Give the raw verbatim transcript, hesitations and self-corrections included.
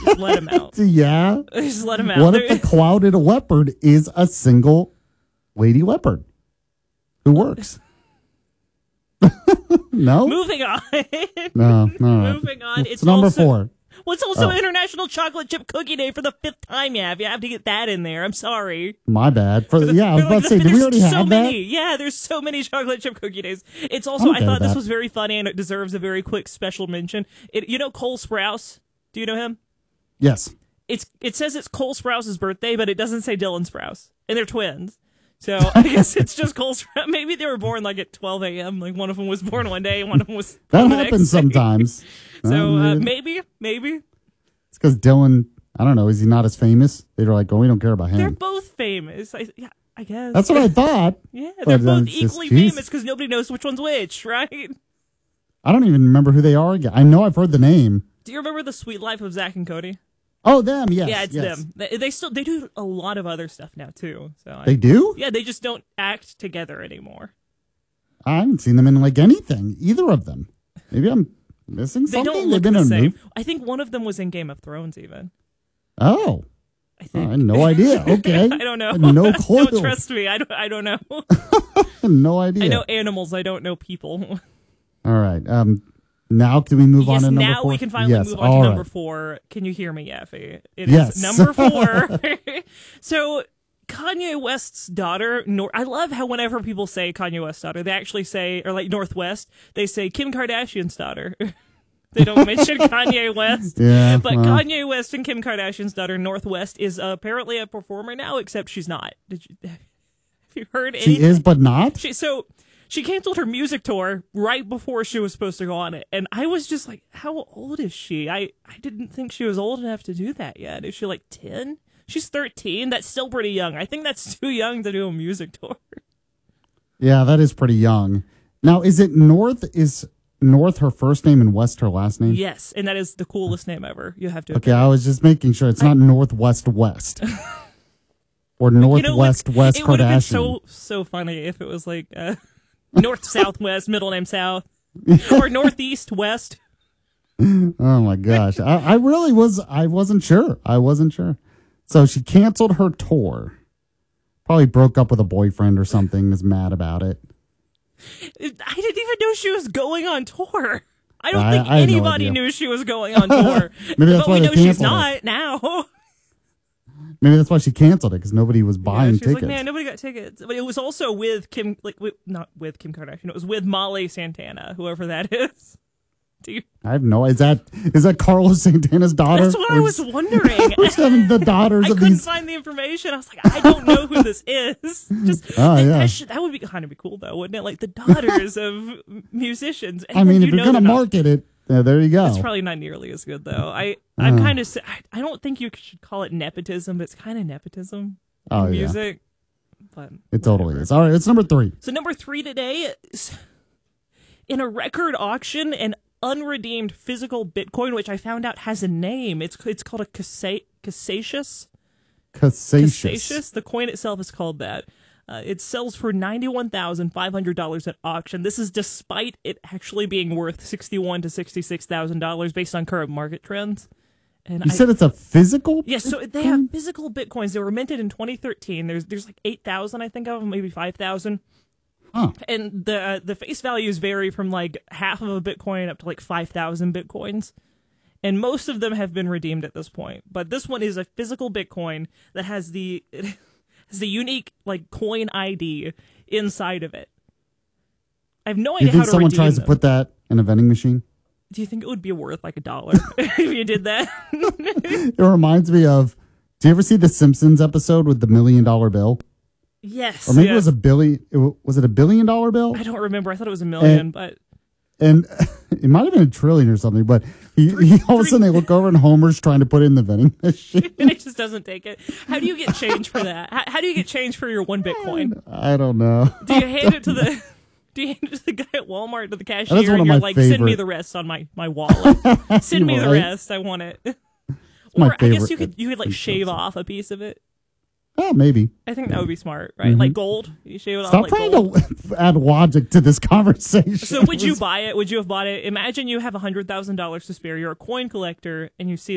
Just let him out. Yeah. Just let him out. What if the clouded leopard is a single lady leopard who works? No? Moving on. No, no. Moving on. It's, It's number also, four. Well, it's also Oh. International Chocolate Chip Cookie Day for the fifth time, yeah. You have to get that in there. I'm sorry. My bad. For the, yeah, I was Like, about to say, did we there's already so have many. that? Yeah, there's so many chocolate chip cookie days. It's also, I'm I okay thought with this that. was very funny and it deserves a very quick special mention. It, you know Cole Sprouse? Do you know him? Yes. It's It says it's Cole Sprouse's birthday, but it doesn't say Dylan Sprouse. And they're twins. So I guess it's just Cole Sprouse. Maybe they were born like at twelve a.m. Like one of them was born one day and one of them was That born the happens next day. sometimes. So Uh, uh, maybe, maybe. It's because Dylan, I don't know, is he not as famous? They're like, oh, we don't care about They're him. both famous. I, yeah, I guess. That's what I thought. Yeah, But they're then both it's just, equally geez. famous because nobody knows which one's which, right? I don't even remember who they are again. I know I've heard the name. Do you remember The Sweet Life of Zach and Cody? Oh, them, yes. Yeah, it's yes. them. They, they still they do a lot of other stuff now too. So I, They do? yeah, they just don't act together anymore. I haven't seen them in like anything, either of them. Maybe I'm missing They something. don't They've look been the in a same. movie? I think one of them was in Game of Thrones, even. Oh. I I think. had no idea. Okay. I don't know. I had no clue. Don't trust me. I don't. I don't know. no idea. I know animals. I don't know people. All right. Um, now can we move yes, on to number now four? we can finally yes. move on all to number right. four. Can you hear me, Yaffy? It Yes. is number four. So Kanye West's daughter, Nor- I love how whenever people say Kanye West's daughter, they actually say, or like Northwest, they say Kim Kardashian's daughter. They don't mention Kanye West. Yeah, But well. Kanye West and Kim Kardashian's daughter, Northwest, is uh, apparently a performer now, except she's not. Did you, have you heard anything? She is, but not? She, so she canceled her music tour right before she was supposed to go on it. And I was just like, how old is she? I, I didn't think she was old enough to do that yet. Is she like ten? She's thirteen. That's still pretty young. I think that's too young to do a music tour. Yeah, that is pretty young. Now, is it North? Is North her first name and West her last name? Yes, and that is the coolest name ever. You have to. Okay, I was just making sure it's not Northwest West. Or Northwest You know, West it would have been Kardashian. so so funny if it was like uh, North Southwest, middle name South, or Northeast West. Oh my gosh. I, I really was I wasn't sure. I wasn't sure. So she canceled her tour. Probably broke up with a boyfriend or something, is mad about it. I didn't even know she was going on tour. I don't I- think I had no anybody idea. knew she was going on tour. Maybe that's but why we they know she's canceled not it. now. Maybe that's why she canceled it, because nobody was Yeah, buying she's tickets. like, man, nobody got tickets. But it was also with Kim, like, with, not with Kim Kardashian. It was with Molly Santana, whoever that is. Do you, I have no. Is that is that Carlos Santana's daughter? that's what I Or was is- wondering. or is having the daughters I of couldn't these. find the information. I was like, I don't know who this is. Just Oh, that, yeah. that, should, that would be kind of be cool, though, wouldn't it? Like the daughters of musicians. And I mean, you if you're know gonna they're not- market it, yeah, there you go. It's probably not nearly as good, though. I, I'm Uh. kind of, I don't think you should call it nepotism, but it's kind of nepotism in Oh, yeah. music. But It totally whatever. is. All right, it's number three. So number three today, is in a record auction, an unredeemed physical Bitcoin, which I found out has a name. It's it's called a Cassa- Cassacious. Cassacious. Cassacious. The coin itself is called that. Uh, it sells for ninety-one thousand five hundred dollars at auction. This is despite it actually being worth sixty-one to sixty-six thousand dollars based on current market trends. And You I, said it's a physical? yes, so they have physical Bitcoins. They were minted in twenty thirteen. There's there's like eight thousand, I think of them, maybe five thousand. Huh. And the uh, the face values vary from like half of a Bitcoin up to like five thousand Bitcoins. And most of them have been redeemed at this point. But this one is a physical Bitcoin that has the it has the unique like coin I D inside of it. I have no Do idea you think how to someone redeem tries them. to put that in a vending machine? Do you think it would be worth like a dollar if you did that? It reminds me of. Do you ever see the Simpsons episode with the million dollar bill? Yes. Or maybe yes. it was a billion. Was it a billion dollar bill? I don't remember. I thought it was a million, And- but And it might have been a trillion or something. But he, he all of a sudden they look over and Homer's trying to put it in the vending machine. and it just doesn't take it. How do you get change for that? How, how do you get change for your one Bitcoin? I don't know. Do you hand it to the? Do you hand it to the guy at Walmart, to the cashier, That is one and of you're my like, "Send me favorite- the rest on my, my wallet. Send me the Right. rest. I want it." my Or I guess favorite you could you could like thing shave to- off a piece of it. Oh, maybe. I think that would be smart, right? Like gold. You shave it Stop off like trying gold. to add logic to this conversation. So would you buy it? Would you have bought it? Imagine you have a hundred thousand dollars to spare. You're a coin collector, and you see